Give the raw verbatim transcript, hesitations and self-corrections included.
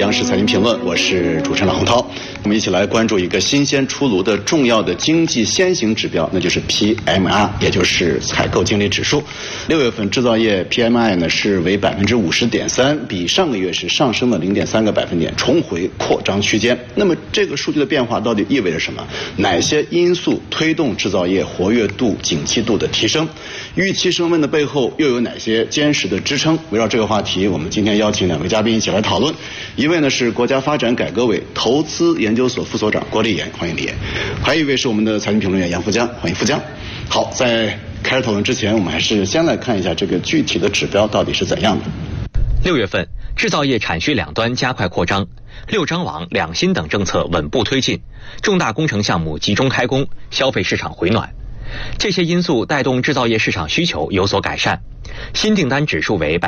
央视财经评论，我是主持人老洪涛。我们一起来关注一个新鲜出炉的重要的经济先行指标，那就是 P M I， 也就是采购经理指数。六月份制造业 P M I 呢是为百分之五十点三，比上个月是上升了零点三个百分点，重回扩张区间。那么这个数据的变化到底意味着什么？哪些因素推动制造业活跃度、景气度的提升？预期升温的背后又有哪些坚实的支撑？围绕这个话题，我们今天邀请两位嘉宾一起来讨论。一位呢是国家发展改革委投资研究所副所长郭立岩，欢迎立岩；还有一位是我们的财经评论员杨富江，欢迎富江。好，在开始讨论之前，我们还是先来看一下这个具体的指标到底是怎样的。 六月份，制造业产需两端加快扩张，六张网、两新等政策稳步推进，重大工程项目集中开工，消费市场回暖。这些因素带动制造业市场需求有所改善，新订单指数为